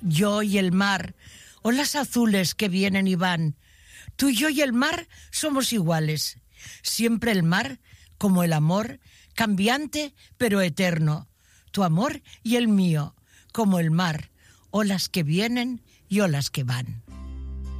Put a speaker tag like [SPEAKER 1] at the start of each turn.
[SPEAKER 1] yo y el mar, olas azules que vienen y van. Tú, yo y el mar somos iguales. Siempre el mar, como el amor, cambiante pero eterno. Tu amor y el mío, como el mar, olas que vienen y olas que van.